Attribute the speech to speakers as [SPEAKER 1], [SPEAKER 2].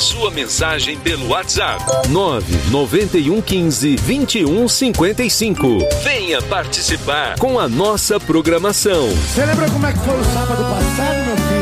[SPEAKER 1] sua mensagem pelo WhatsApp 99115-2155. Venha participar com a nossa programação.
[SPEAKER 2] Você lembra como é que foi o sábado passado?